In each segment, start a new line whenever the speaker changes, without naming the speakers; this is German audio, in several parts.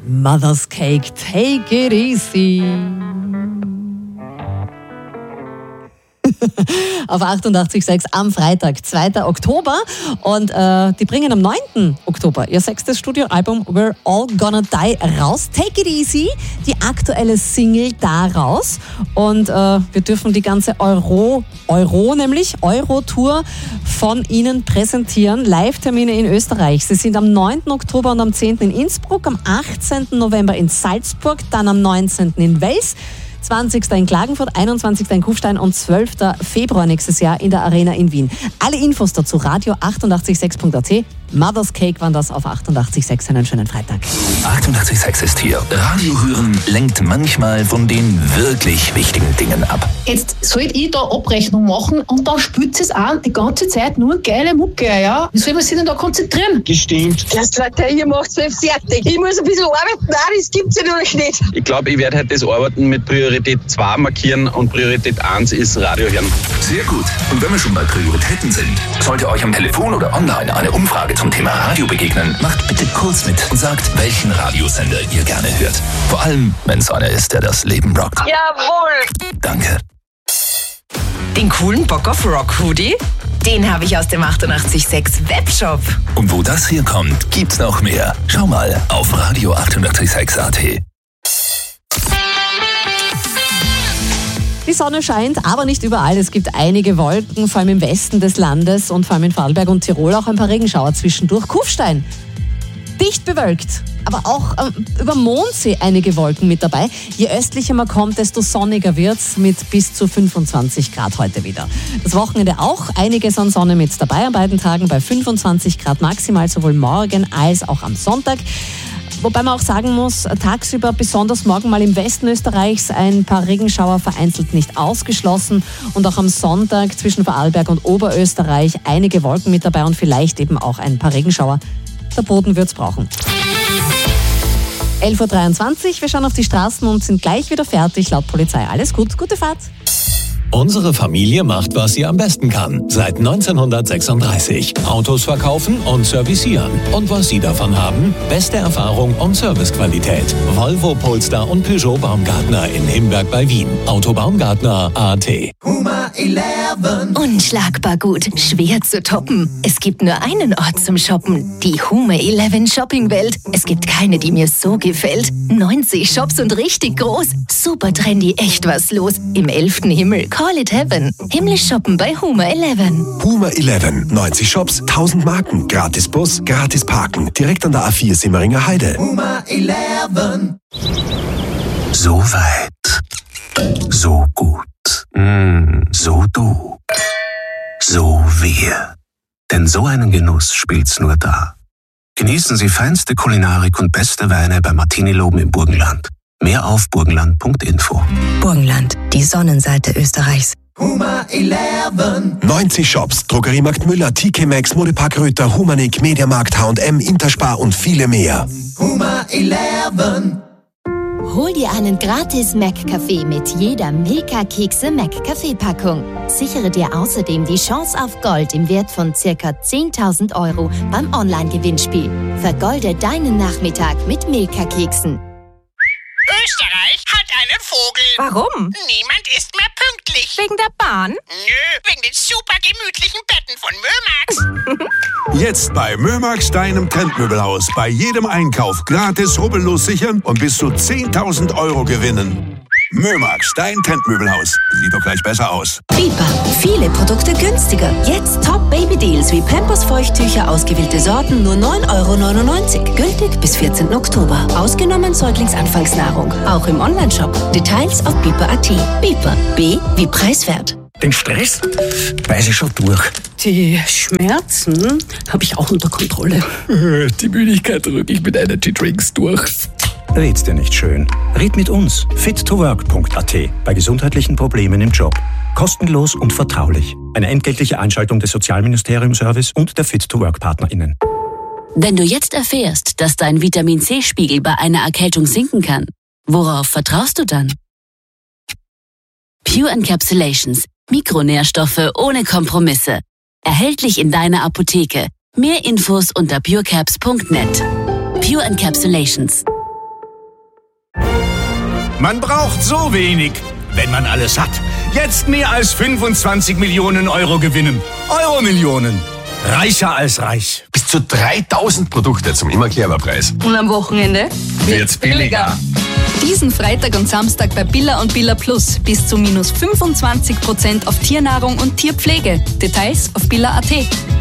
Mother's Cake, take it easy. Auf 88.6 am Freitag, 2. Oktober. Und die bringen am 9. Oktober ihr 6. Studioalbum We're All Gonna Die raus. Take It Easy, die aktuelle Single da raus. Und wir dürfen die ganze Euro-Tour von ihnen präsentieren. Live-Termine in Österreich. Sie sind am 9. Oktober und am 10. in Innsbruck, am 18. November in Salzburg, dann am 19. in Wels, 20. in Klagenfurt, 21. in Kufstein und 12. Februar nächstes Jahr in der Arena in Wien. Alle Infos dazu radio886.at. Mother's Cake waren das auf 88.6. Einen schönen Freitag.
88.6 ist hier. Radio hören lenkt manchmal von den wirklich wichtigen Dingen ab.
Jetzt sollte ich da Abrechnung machen und dann spült es an die ganze Zeit nur geile Mucke, ja? Wie soll man sich denn da konzentrieren?
Gestimmt.
Erst Leute, ihr macht 12 fertig. Ich muss ein bisschen arbeiten. Nein, das gibt's ja natürlich nicht.
Ich glaube, ich werde heute das Arbeiten mit Priorität 2 markieren und Priorität 1 ist Radio hören.
Sehr gut. Und wenn wir schon bei Prioritäten sind, sollte euch am Telefon oder online eine Umfrage zum Thema Radio begegnen, macht bitte kurz mit und sagt, welchen Radiosender ihr gerne hört. Vor allem, wenn es einer ist, der das Leben rockt.
Jawohl.
Danke.
Den coolen Bock auf Rock-Hoodie? Den habe ich aus dem 88.6 Webshop.
Und wo das hier kommt, gibt's noch mehr. Schau mal auf radio886.at.
Die Sonne scheint, aber nicht überall. Es gibt einige Wolken, vor allem im Westen des Landes und vor allem in Vorarlberg und Tirol auch ein paar Regenschauer zwischendurch. Kufstein, dicht bewölkt, aber auch über Mondsee einige Wolken mit dabei. Je östlicher man kommt, desto sonniger wird's mit bis zu 25 Grad heute wieder. Das Wochenende auch einiges an Sonne mit dabei an beiden Tagen bei 25 Grad maximal, sowohl morgen als auch am Sonntag. Wobei man auch sagen muss, tagsüber, besonders morgen mal im Westen Österreichs, ein paar Regenschauer vereinzelt nicht ausgeschlossen. Und auch am Sonntag zwischen Vorarlberg und Oberösterreich einige Wolken mit dabei und vielleicht eben auch ein paar Regenschauer. Der Boden wird's brauchen. 11.23 Uhr, wir schauen auf die Straßen und sind gleich wieder fertig, laut Polizei. Alles gut, gute Fahrt.
Unsere Familie macht, was sie am besten kann. Seit 1936. Autos verkaufen und servicieren. Und was Sie davon haben? Beste Erfahrung und Servicequalität. Volvo, Polestar und Peugeot Baumgartner in Himberg bei Wien. Autobaumgartner.at.
Huma 11.
Unschlagbar gut, schwer zu toppen. Es gibt nur einen Ort zum Shoppen. Die Huma 11 Shoppingwelt. Es gibt keine, die mir so gefällt. 90 Shops und richtig groß. Super trendy, echt was los. Im 11. Himmel. Call it heaven. Himmlisch shoppen bei Huma 11.
Huma 11. 90 Shops, 1000 Marken, gratis Bus, gratis Parken. Direkt an der A4 Simmeringer Heide.
Huma 11.
So weit. So gut. So du. So wir. Denn so einen Genuss spielt's nur da. Genießen Sie feinste Kulinarik und beste Weine bei Martini Loben im Burgenland. Mehr auf burgenland.info.
Burgenland, die Sonnenseite Österreichs.
Huma 11.
90 Shops, Drogeriemarkt Müller, TK Maxx, Modepark Röther, Humanik, Mediamarkt, H&M, Interspar und viele mehr.
Huma 11.
Hol dir einen gratis Mac-Kaffee mit jeder Milka-Kekse-Mac-Kaffee-Packung. Sichere dir außerdem die Chance auf Gold im Wert von ca. 10.000 € beim Online-Gewinnspiel. Vergolde deinen Nachmittag mit Milka-Keksen.
Österreich hat einen Vogel.
Warum?
Niemand ist mehr pünktlich.
Wegen der Bahn?
Nö, wegen den super gemütlichen Betten von Mömax.
Jetzt bei Mömax, deinem Trendmöbelhaus. Bei jedem Einkauf gratis rubbellos sichern und bis zu 10.000 € gewinnen. Mömax, dein Trendmöbelhaus. Sieht doch gleich besser aus.
Bipa, viele Produkte günstiger. Jetzt Top-Baby-Deals wie Pampers-Feuchttücher, ausgewählte Sorten, nur 9,99 €. Gültig bis 14. Oktober. Ausgenommen Säuglingsanfangsnahrung. Auch im Onlineshop. Details auf bipa.at. Bipa, B wie preiswert.
Den Stress weiß ich schon durch.
Die Schmerzen habe ich auch unter Kontrolle.
Die Müdigkeit drücke ich mit Energy-Drinks durch.
Red's dir nicht schön. Red mit uns. fit2work.at. Bei gesundheitlichen Problemen im Job. Kostenlos und vertraulich. Eine entgeltliche Einschaltung des Sozialministerium-Service und der Fit2Work-PartnerInnen.
Wenn du jetzt erfährst, dass dein Vitamin-C-Spiegel bei einer Erkältung sinken kann, worauf vertraust du dann? Pure Encapsulations. Mikronährstoffe ohne Kompromisse. Erhältlich in deiner Apotheke. Mehr Infos unter purecaps.net. Pure Encapsulations.
Man braucht so wenig, wenn man alles hat. Jetzt mehr als 25 Millionen Euro gewinnen. Euro-Millionen. Reicher als reich.
Bis zu 3000 Produkte zum Immer-Clever-Preis.
Und am Wochenende
wird's billiger.
Diesen Freitag und Samstag bei Billa und Billa Plus bis zu minus 25% auf Tiernahrung und Tierpflege. Details auf billa.at.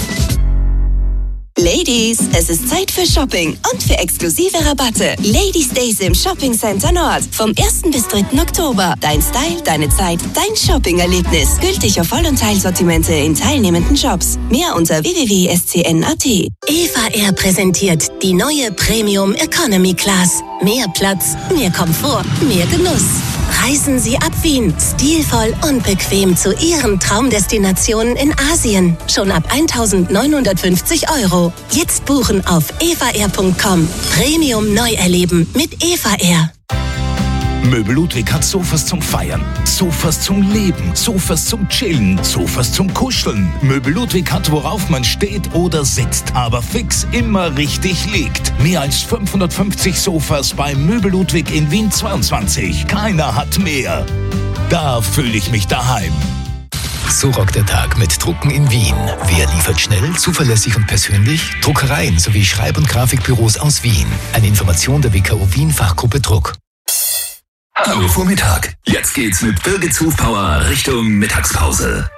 Ladies, es ist Zeit für Shopping und für exklusive Rabatte. Ladies Days im Shopping Center Nord. Vom 1. bis 3. Oktober. Dein Style, deine Zeit, dein Shopping-Erlebnis. Gültig auf Voll- und Teilsortimente in teilnehmenden Shops. Mehr unter www.scn.at.
Eva Air präsentiert die neue Premium Economy Class. Mehr Platz, mehr Komfort, mehr Genuss. Reisen Sie ab Wien, stilvoll und bequem zu Ihren Traumdestinationen in Asien. Schon ab 1.950 €. Jetzt buchen auf evaair.com. Premium neu erleben mit Eva Air.
Möbel Ludwig hat Sofas zum Feiern, Sofas zum Leben, Sofas zum Chillen, Sofas zum Kuscheln. Möbel Ludwig hat, worauf man steht oder sitzt, aber fix immer richtig liegt. Mehr als 550 Sofas bei Möbel Ludwig in Wien 22. Keiner hat mehr. Da fühle ich mich daheim.
So rockt der Tag mit Drucken in Wien. Wer liefert schnell, zuverlässig und persönlich? Druckereien sowie Schreib- und Grafikbüros aus Wien. Eine Information der WKO Wien Fachgruppe Druck.
Hallo Vormittag. Jetzt geht's mit Birgit's Hofpower Richtung Mittagspause.